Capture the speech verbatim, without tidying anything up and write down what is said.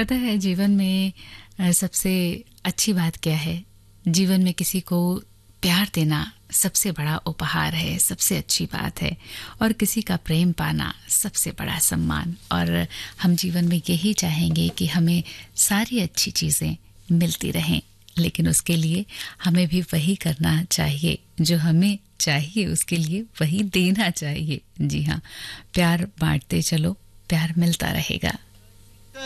पता है जीवन में अ, सबसे अच्छी बात क्या है? जीवन में किसी को प्यार देना सबसे बड़ा उपहार है, सबसे अच्छी बात है। और किसी का प्रेम पाना सबसे बड़ा सम्मान। और हम जीवन में यही चाहेंगे कि हमें सारी अच्छी चीज़ें मिलती रहें, लेकिन उसके लिए हमें भी वही करना चाहिए जो हमें चाहिए, उसके लिए वही देना चाहिए। जी हाँ, प्यार बांटते चलो, प्यार मिलता रहेगा।